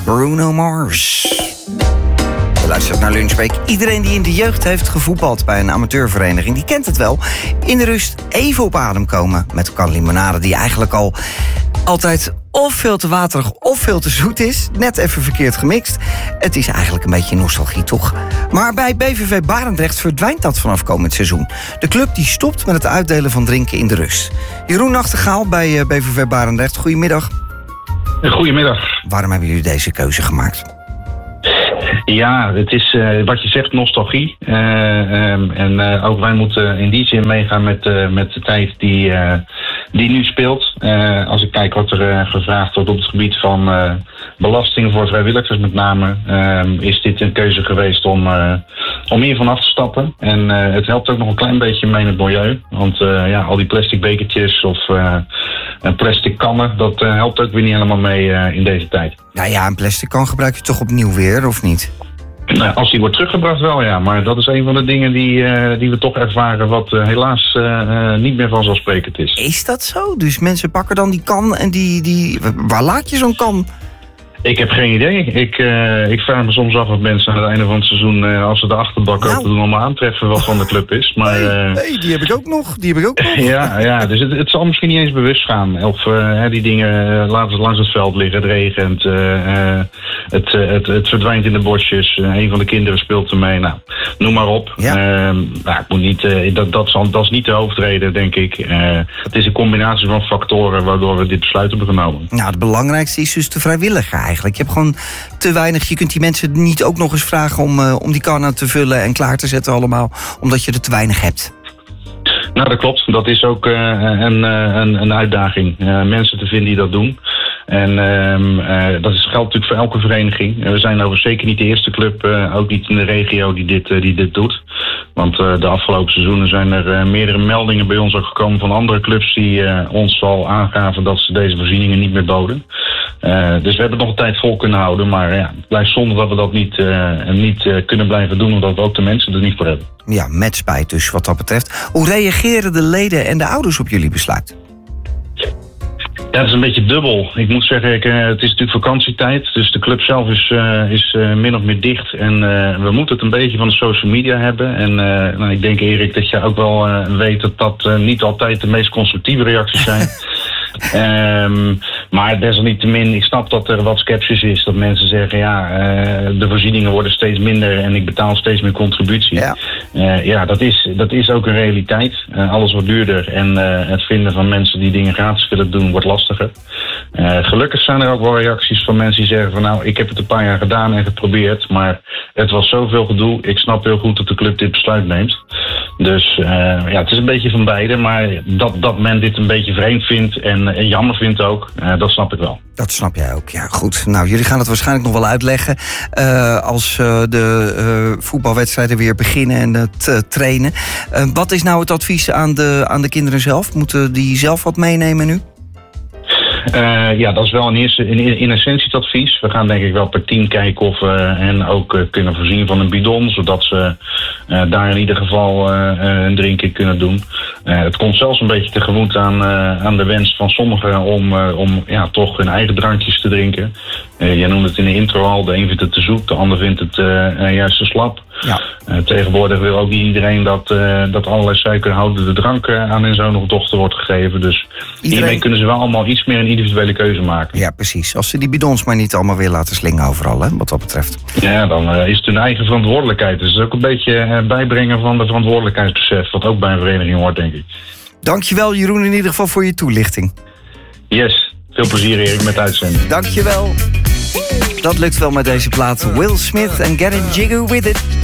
Bruno Mars. Je luistert naar Lunchbreak. Iedereen die in de jeugd heeft gevoetbald bij een amateurvereniging, die kent het wel. In de rust even op adem komen met een kan limonade die eigenlijk al altijd of veel te waterig of veel te zoet is. Net even verkeerd gemixt. Het is eigenlijk een beetje nostalgie, toch? Maar bij BVV Barendrecht verdwijnt dat vanaf komend seizoen. De club die stopt met het uitdelen van drinken in de rust. Jeroen Nachtegaal bij BVV Barendrecht, goedemiddag. Goedemiddag. Waarom hebben jullie deze keuze gemaakt? Ja, het is wat je zegt, nostalgie. En ook wij moeten in die zin meegaan met de tijd die nu speelt. Als ik kijk wat er gevraagd wordt op het gebied van belastingen voor vrijwilligers met name, is dit een keuze geweest om hier vanaf te stappen. En het helpt ook nog een klein beetje mee in het milieu. Want al die plastic bekertjes of plastic kannen, dat helpt ook weer niet helemaal mee in deze tijd. Nou ja, een plastic kan gebruik je toch opnieuw weer, of niet? Nou, als die wordt teruggebracht wel, ja. Maar dat is een van de dingen die we toch ervaren wat helaas niet meer vanzelfsprekend is. Is dat zo? Dus mensen pakken dan die kan en waar laat je zo'n kan? Ik heb geen idee. Ik vraag me soms af wat mensen aan het einde van het seizoen, als ze de achterbak open doen, om aantreffen wat van de club is. Maar, nee, die heb ik ook nog. Ja, dus het zal misschien niet eens bewust gaan. Of die dingen laten langs het veld liggen, het regent, het verdwijnt in de bosjes. Een van de kinderen speelt ermee. Nou, noem maar op. Ja. Ik moet niet, dat is niet de hoofdreden, denk ik. Het is een combinatie van factoren waardoor we dit besluit hebben genomen. Nou, het belangrijkste is dus de vrijwilliger eigenlijk. Je hebt gewoon te weinig. Je kunt die mensen niet ook nog eens vragen om die kannen te vullen en klaar te zetten allemaal, omdat je er te weinig hebt. Nou, dat klopt. Dat is ook een uitdaging. Mensen te vinden die dat doen. En dat geldt natuurlijk voor elke vereniging. We zijn overigens zeker niet de eerste club, ook niet in de regio, die dit doet. Want de afgelopen seizoenen zijn er meerdere meldingen bij ons ook gekomen van andere clubs die ons al aangaven dat ze deze voorzieningen niet meer boden. Dus we hebben het nog een tijd vol kunnen houden. Maar ja, het blijft zonde dat we dat niet kunnen blijven doen, omdat we ook de mensen er niet voor hebben. Ja, met spijt dus wat dat betreft. Hoe reageren de leden en de ouders op jullie besluit? Ja, het is een beetje dubbel. Ik moet zeggen, het is natuurlijk vakantietijd. Dus de club zelf is min of meer dicht. En we moeten het een beetje van de social media hebben. En ik denk, Erik, dat je ook wel weet dat niet altijd de meest constructieve reacties zijn. Maar desalniettemin, ik snap dat er wat sceptisch is. Dat mensen zeggen, de voorzieningen worden steeds minder en ik betaal steeds meer contributie. Ja, dat is ook een realiteit. Alles wordt duurder en het vinden van mensen die dingen gratis willen doen wordt lastiger. Gelukkig zijn er ook wel reacties van mensen die zeggen van nou, ik heb het een paar jaar gedaan en geprobeerd, maar het was zoveel gedoe. Ik snap heel goed dat de club dit besluit neemt. Dus het is een beetje van beide, maar dat men dit een beetje vreemd vindt en jammer vindt ook, dat snap ik wel. Dat snap jij ook, ja goed. Nou, jullie gaan het waarschijnlijk nog wel uitleggen als de voetbalwedstrijden weer beginnen en het trainen. Wat is nou het advies aan de kinderen zelf? Moeten die zelf wat meenemen nu? Dat is wel in essentie het advies. We gaan denk ik wel per team kijken of we hen ook kunnen voorzien van een bidon, zodat ze daar in ieder geval een drinken kunnen doen. Het komt zelfs een beetje tegemoet aan de wens van sommigen om toch hun eigen drankjes te drinken. Jij noemde het in de intro al, de een vindt het te zoet, de ander vindt het juist te slap. Ja. Tegenwoordig wil ook niet iedereen dat allerlei suikerhoudende drank aan hun zoon of dochter wordt gegeven. Dus hiermee kunnen ze wel allemaal iets meer een individuele keuze maken. Ja, precies. Als ze die bidons maar niet allemaal weer laten slingen overal, hè, wat dat betreft. Ja, dan is het hun eigen verantwoordelijkheid. Dus het is ook een beetje bijbrengen van de verantwoordelijkheidsbesef, wat ook bij een vereniging hoort, denk ik. Dankjewel, Jeroen, in ieder geval voor je toelichting. Yes, veel plezier, Erik, met uitzending. Dankjewel. Dat lukt wel met deze plaat. Will Smith en Getting Jiggy With It.